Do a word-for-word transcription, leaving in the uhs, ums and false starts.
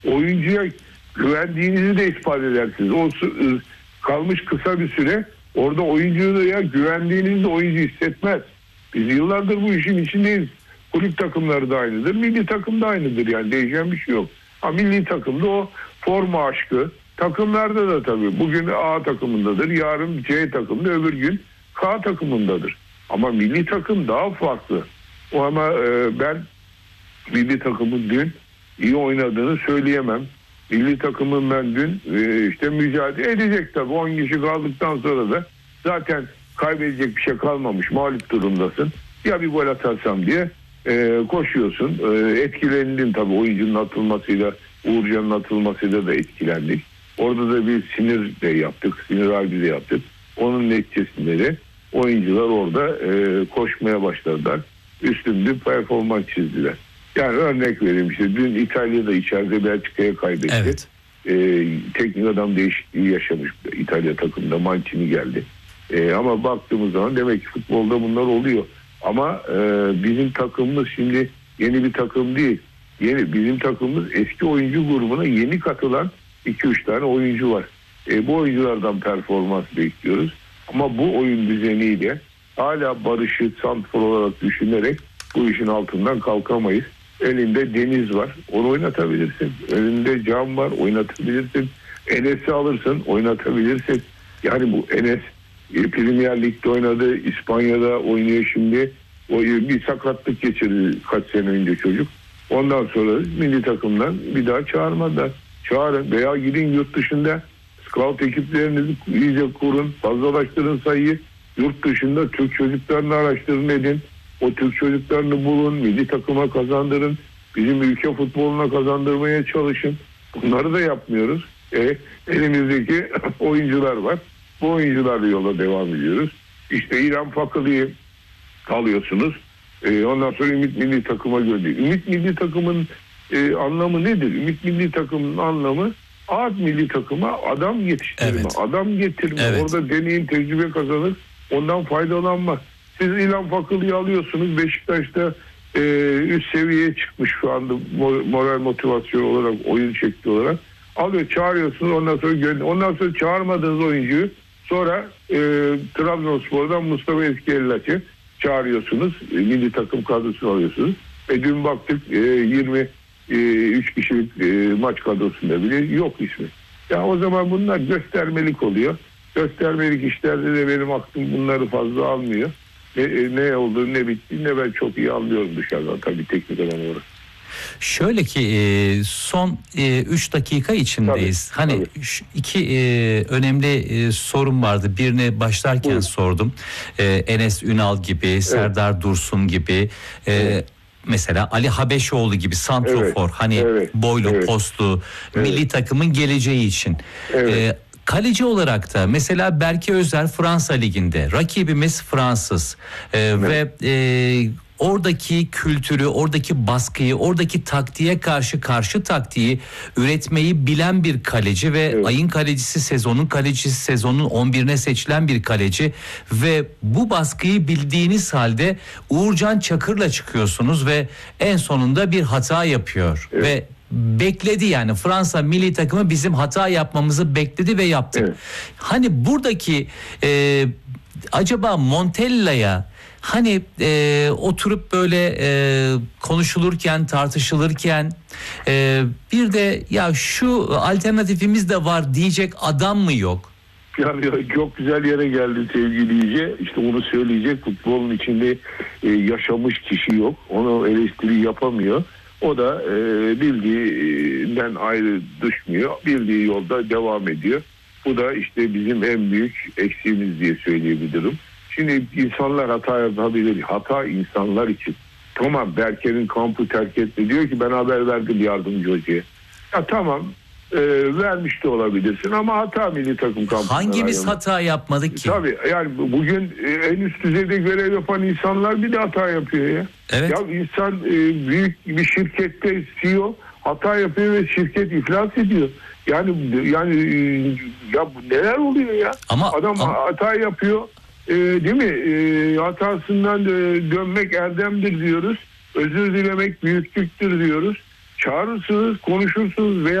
oyuncuya güvendiğinizi de ispat edersiniz. O kalmış kısa bir süre orada oyuncuya güvendiğinizde oyuncu hissetmez. Biz yıllardır bu işin içindeyiz. Kulüp takımları da aynıdır. Milli takım da aynıdır. Yani değişen bir şey yok. Ama milli takımda o forma aşkı. Takımlarda da tabii. Bugün A takımındadır. Yarın C takımda, öbür gün K takımındadır. Ama milli takım daha farklı. O ama e, ben milli takımın dün iyi oynadığını söyleyemem. Milli takımın ben dün e, işte mücadele edecek tabii. on kişi kaldıktan sonra da zaten kaybedecek bir şey kalmamış. Mağlup durumdasın. Ya bir gol atarsam diye e, koşuyorsun. E, etkilendin tabii oyuncunun atılmasıyla, Uğurcan'ın atılmasıyla da etkilendik. Orada da bir sinir de yaptık. Sinir harbi de yaptık. Onun neticesinde de oyuncular orada e, koşmaya başladılar. Üstün bir performans çizdiler. Yani örnek vereyim, işte dün İtalya'da içeride Belçika'ya kaybetti. Evet. E, teknik adam değişikliği yaşamış İtalya takımında. Mancini geldi. E, ama baktığımız zaman demek ki futbolda bunlar oluyor. Ama e, bizim takımımız şimdi yeni bir takım değil. Yeni bizim takımımız eski oyuncu grubuna yeni katılan iki üç tane oyuncu var. E, bu oyunculardan performans bekliyoruz. Ama bu oyun düzeniyle hala Barış'ı santrfor olarak düşünerek bu işin altından kalkamayız. Elinde Deniz var, onu oynatabilirsin. Elinde Can var, oynatabilirsin. Enes'i alırsın, oynatabilirsin. Yani bu Enes Premier Lig'de oynadı, İspanya'da oynuyor şimdi. O bir sakatlık geçirdi kaç sene önce çocuk. Ondan sonra milli takımdan bir daha çağırmadılar. Çağırın veya gidin yurt dışında scout ekiplerinizi iyice kurun, fazlalaştırın sayıyı. Yurt dışında Türk çocuklarını araştırın edin. O Türk çocuklarını bulun, milli takıma kazandırın. Bizim ülke futboluna kazandırmaya çalışın. Bunları da yapmıyoruz. E, elimizdeki oyuncular var. Bu oyuncularla yola devam ediyoruz. İşte İlhan Fakılı'yı alıyorsunuz. E, ondan sonra Ümit Milli Takım'a gönderiyor. Ümit Milli Takım'ın e, anlamı nedir? Ümit Milli Takım'ın anlamı Ağat Milli Takım'a adam yetiştirme, evet. adam getirme. Evet. Orada deneyim, tecrübe kazanır. Ondan faydalanma. Siz İlhan Fakılı'yı alıyorsunuz. Beşiktaş'ta e, üst seviyeye çıkmış şu anda moral motivasyon olarak, oyun şekli olarak. Alıyor, çağırıyorsunuz. Ondan sonra gönder. Ondan sonra çağırmadığınız oyuncuyu sonra e, Trabzonspor'dan Mustafa Eskiellaç'ı çağırıyorsunuz. E, milli takım kadrosunu alıyorsunuz. E, dün baktık e, yirmi üç kişilik e, maç kadrosunda bile yok ismi. Ya o zaman bunlar göstermelik oluyor. Göstermelik işlerde de benim aklım bunları fazla almıyor. Ne, ne olduğunu ne bittiğini de ben çok iyi anlıyorum dışarıdan tabii teknik adam olarak. Şöyle ki son üç dakika içindeyiz. Tabii, hani tabii. iki önemli sorun vardı. Birini başlarken Buyurun. sordum. Enes Ünal gibi, evet. Serdar Dursun gibi. Evet. Mesela Ali Habeşoğlu gibi santrofor, evet, hani evet, boylu, evet, postlu, evet. milli takımın geleceği için. Evet. Ee, kaleci olarak da mesela Berke Özer Fransa Ligi'nde, rakibimiz Fransız ee, evet. ve e, oradaki kültürü, oradaki baskıyı, oradaki taktiğe karşı karşı taktiği üretmeyi bilen bir kaleci ve evet. ayın kalecisi, sezonun kalecisi, sezonun on birine seçilen bir kaleci ve bu baskıyı bildiğiniz halde Uğurcan Çakır'la çıkıyorsunuz ve en sonunda bir hata yapıyor evet. ve bekledi, yani Fransa milli takımı bizim hata yapmamızı bekledi ve yaptık. Evet. Hani buradaki e, acaba Montella'ya hani e, oturup böyle e, konuşulurken, tartışılırken e, bir de ya şu alternatifimiz de var diyecek adam mı yok? Yani çok güzel yere geldi sevgili İyice. İşte onu söyleyecek futbolun içinde e, yaşamış kişi yok. Onu eleştiri yapamıyor. O da e, bildiğinden ayrı düşmüyor. Bildiği yolda devam ediyor. Bu da işte bizim en büyük eksiğimiz diye söyleyebilirim. Şimdi insanlar hata yapabilir. Hata insanlar için. Tamam, Berke'nin kampı terk etti. Diyor ki ben haber verdim yardımcı hocaya. Ya tamam e, vermiş de olabilirsin ama hata milli takım kampından. Hangimiz ayrılmak. hata yapmadık ki? Tabii yani bugün en üst düzeyde görev yapan insanlar bir de hata yapıyor ya. Evet. Ya insan e, büyük bir şirkette C E O hata yapıyor ve şirket iflas ediyor. Yani yani ya neler oluyor ya? Ama adam ama... hata yapıyor. E, değil mi? E, hatasından e, dönmek erdemdir diyoruz. Özür dilemek büyüklüktür diyoruz. çağırırsınız, konuşursunuz veya